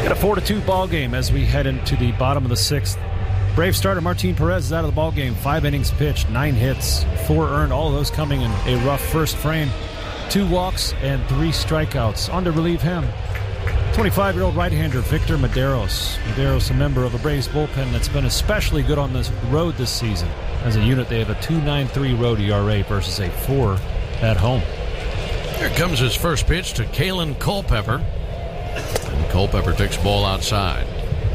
Got a 4-2 ball game as we head into the bottom of the sixth. Brave starter Martin Perez is out of the ball game. 5 innings pitched, 9 hits, 4 earned. All of those coming in a rough first frame. 2 walks and 3 strikeouts. On to relieve him, 25-year-old right-hander Victor Mederos. Mederos, a member of a Braves bullpen that's been especially good on the road this season. As a unit, they have a 2.93 road ERA versus a 4 at home. Here comes his first pitch to Kalen Culpepper. And Culpepper takes ball outside.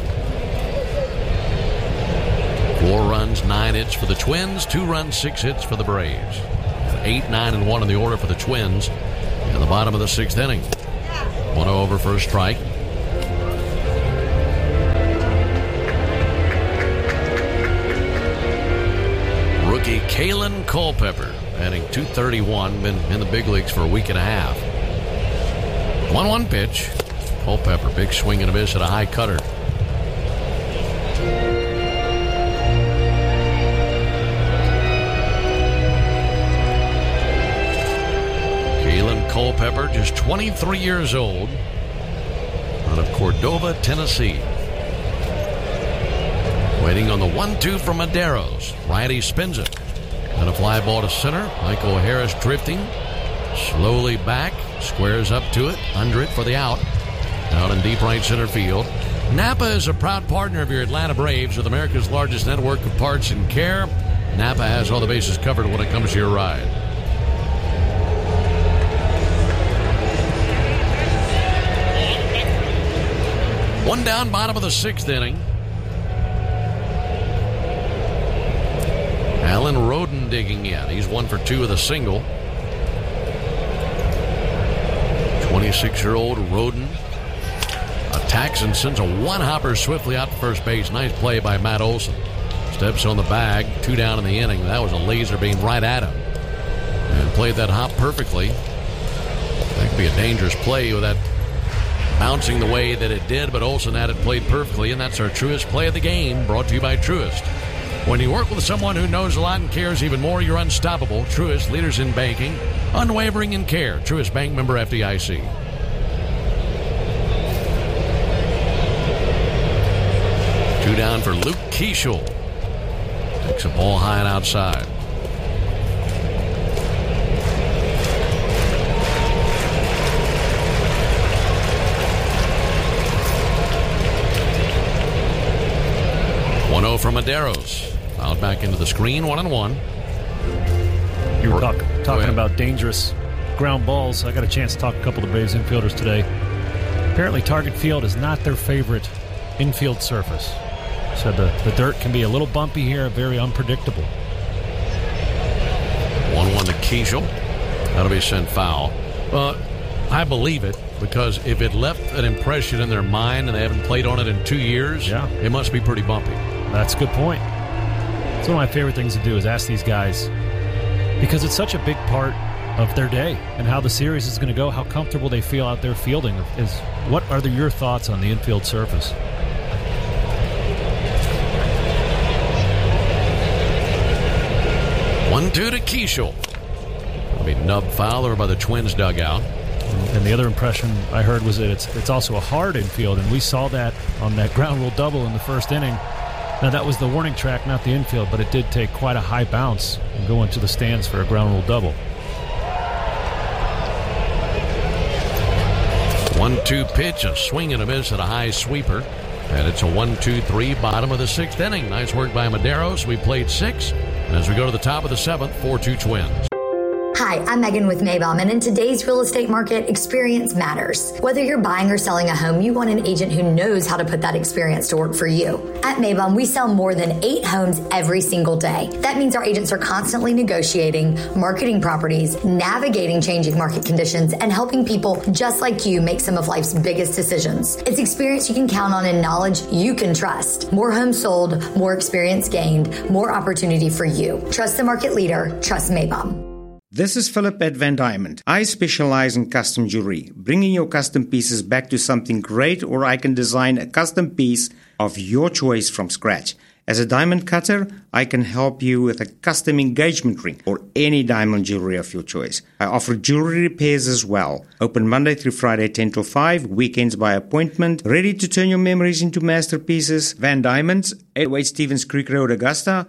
4 runs, 9 hits for the Twins. 2 runs, 6 hits for the Braves. 8, 9, and 1 in the order for the Twins in the bottom of the 6th inning. 1-0 over for a strike. Rookie Kalen Culpepper, batting .231, been in the big leagues for a week and a half. 1-1 pitch. Culpepper, big swing and a miss at a high cutter. Kalen Culpepper, just 23 years old, out of Cordova, Tennessee. Waiting on the 1-2 from Mederos. Righty spins it. And a fly ball to center. Michael Harris drifting. Slowly back. Squares up to it. Under it for the out. Out in deep right center field. Napa is a proud partner of your Atlanta Braves with America's largest network of parts and care. Napa has all the bases covered when it comes to your ride. One down, bottom of the 6th inning. Alan Roden digging in. He's 1 for 2 with a single. 26-year-old Roden attacks and sends a one-hopper swiftly out to first base. Nice play by Matt Olson. Steps on the bag. 2 down in the inning. That was a laser beam right at him. And played that hop perfectly. That could be a dangerous play with that bouncing the way that it did, but Olson had it played perfectly, and that's our Truist play of the game, brought to you by Truist. When you work with someone who knows a lot and cares even more, you're unstoppable. Truist, leaders in banking, unwavering in care. Truist Bank, member FDIC. Two down for Luke Keeschel. Takes a ball high and outside. From Mederos. Fouled back into the screen, 1-1. You were talking about dangerous ground balls. I got a chance to talk to a couple of the Braves infielders today. Apparently Target Field is not their favorite infield surface. So the dirt can be a little bumpy here, very unpredictable. 1-1 to Keeschel. That'll be sent foul. Well, I believe it, because if it left an impression in their mind and they haven't played on it in 2 years, it must be pretty bumpy. That's a good point. It's one of my favorite things to do is ask these guys, because it's such a big part of their day and how the series is going to go, how comfortable they feel out there fielding. What are your thoughts on the infield surface? One-two to Keeschel. That'll be nub foul over by the Twins dugout. And the other impression I heard was that it's also a hard infield, and we saw that on that ground rule double in the first inning. Now, that was the warning track, not the infield, but it did take quite a high bounce and go into the stands for a ground rule double. 1-2 pitch, a swing and a miss at a high sweeper. And it's a 1-2-3, bottom of the 6th inning. Nice work by Mederos. We played 6. And as we go to the top of the 7th, 4-2 Twins. Hi, I'm Megan with Maybaum, and in today's real estate market, experience matters. Whether you're buying or selling a home, you want an agent who knows how to put that experience to work for you. At Maybaum, we sell more than 8 homes every single day. That means our agents are constantly negotiating, marketing properties, navigating changing market conditions, and helping people just like you make some of life's biggest decisions. It's experience you can count on and knowledge you can trust. More homes sold, more experience gained, more opportunity for you. Trust the market leader. Trust Maybaum. This is Philip at Van Diamond. I specialize in custom jewelry, bringing your custom pieces back to something great, or I can design a custom piece of your choice from scratch. As a diamond cutter, I can help you with a custom engagement ring or any diamond jewelry of your choice. I offer jewelry repairs as well. Open Monday through Friday 10 till 5, weekends by appointment. Ready to turn your memories into masterpieces? Van Diamonds, 808 Stevens Creek Road, Augusta,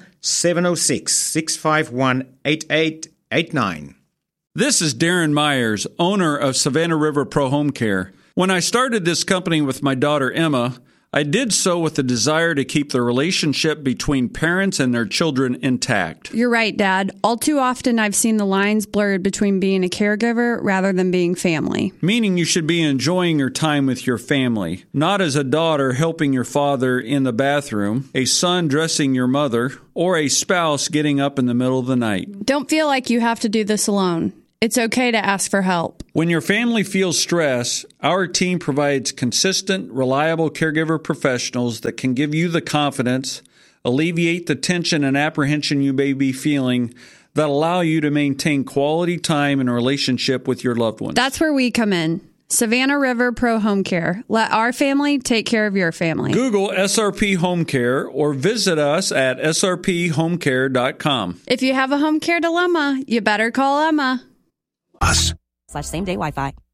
706-651-8889. This is Darren Myers, owner of Savannah River Pro Home Care. When I started this company with my daughter Emma, I did so with the desire to keep the relationship between parents and their children intact. You're right, Dad. All too often I've seen the lines blurred between being a caregiver rather than being family. Meaning you should be enjoying your time with your family, not as a daughter helping your father in the bathroom, a son dressing your mother, or a spouse getting up in the middle of the night. Don't feel like you have to do this alone. It's okay to ask for help. When your family feels stress, our team provides consistent, reliable caregiver professionals that can give you the confidence, alleviate the tension and apprehension you may be feeling, that allow you to maintain quality time and relationship with your loved ones. That's where we come in. Savannah River Pro Home Care. Let our family take care of your family. Google SRP Home Care or visit us at srphomecare.com. If you have a home care dilemma, you better call Emma. /same-day Wi-Fi.